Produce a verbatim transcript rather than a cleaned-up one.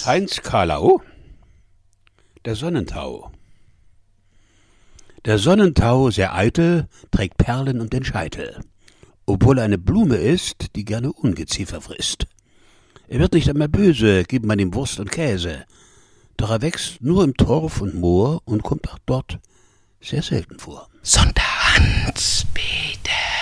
Heinz Kahlau. Der Sonnentau. Der Sonnentau, sehr eitel, trägt Perlen um den Scheitel, obwohl er eine Blume ist, die gerne Ungeziefer frisst. Er wird nicht einmal böse, gibt man ihm Wurst und Käse, doch er wächst nur im Torf und Moor und kommt auch dort sehr selten vor. Sonderhans